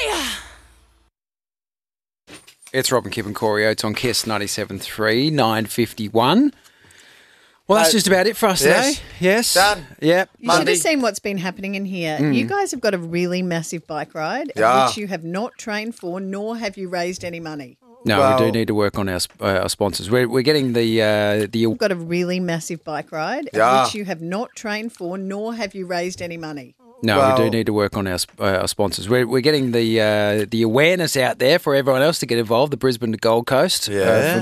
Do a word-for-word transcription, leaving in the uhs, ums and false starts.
It's Rob and Kip and Corey Oates on Kiss ninety-seven point three, nine fifty-one. Well, that's uh, just about it for us yes. today. Yes. Done. Yep. You should have seen what's been happening in here. Mm. You guys have got a really massive bike ride, yeah. which you have not trained for, nor have you raised any money. No, well, we do need to work on our uh, our sponsors. We're we're getting the uh, the. You've got a really massive bike ride, yeah. which you have not trained for, nor have you raised any money. No, well, we do need to work on our uh, our sponsors. We're we're getting the uh, the awareness out there for everyone else to get involved. The Brisbane to Gold Coast, yeah. uh,